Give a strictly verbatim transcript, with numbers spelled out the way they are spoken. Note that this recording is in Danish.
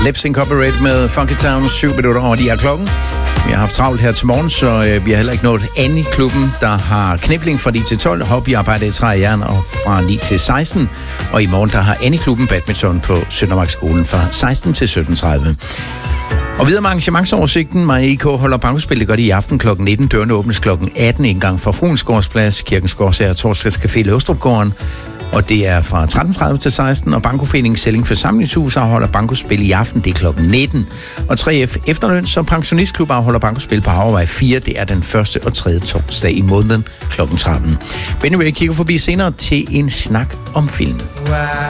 Lips Incorporated med Funky Town, syv minutter over de her klokken. Vi har haft travlt her til morgen, så øh, vi har heller ikke nået Annie-klubben, der har knibling fra ni til tolv, hobbyarbejde i træ og jern og fra ni til seksten. Og i morgen, der har Annie-klubben badminton på Søndermarksskolen fra seksten til sytten tredive. Og videre med arrangementsoversigten. Maja I K holder bankospil, det gør det i aften klokken nitten. Dørene åbnes klokken atten, indgang fra Fruensgårdsplads, Kirkens Gårdsager, Torsdagscafé Løvstrupgården. Og det er fra tretten tredive til seksten, og Bankoforeningen Selling Forsamlingshus afholder bankospil i aften, det er klokken nitten. Og tre F Efterløns og Pensionistklub afholder bankospil på Havrevej fire, det er den første og tredje torsdag i måneden klokken tretten. Benny Ray kigger forbi senere til en snak om film.